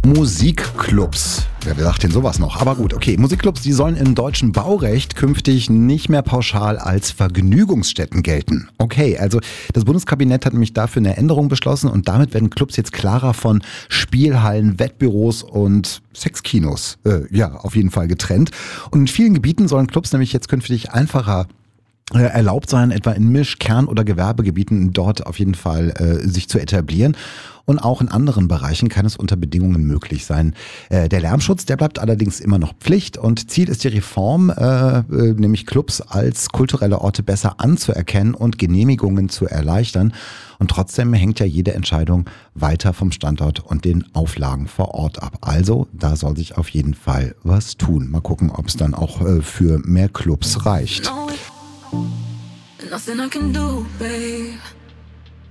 Musikclubs. Wer sagt denn sowas noch? Aber gut, okay. Musikclubs, die sollen im deutschen Baurecht künftig nicht mehr pauschal als Vergnügungsstätten gelten. Okay, also das Bundeskabinett hat nämlich dafür eine Änderung beschlossen und damit werden Clubs jetzt klarer von Spielhallen, Wettbüros und Sexkinos, auf jeden Fall getrennt. Und in vielen Gebieten sollen Clubs nämlich jetzt künftig einfacher erlaubt sein, etwa in Misch-, Kern- oder Gewerbegebieten dort auf jeden Fall sich zu etablieren. Und auch in anderen Bereichen kann es unter Bedingungen möglich sein. Der Lärmschutz, der bleibt allerdings immer noch Pflicht und Ziel ist die Reform, nämlich Clubs als kulturelle Orte besser anzuerkennen und Genehmigungen zu erleichtern. Und trotzdem hängt ja jede Entscheidung weiter vom Standort und den Auflagen vor Ort ab. Also da soll sich auf jeden Fall was tun. Mal gucken, ob es dann auch für mehr Clubs reicht. Nothing I can do, babe.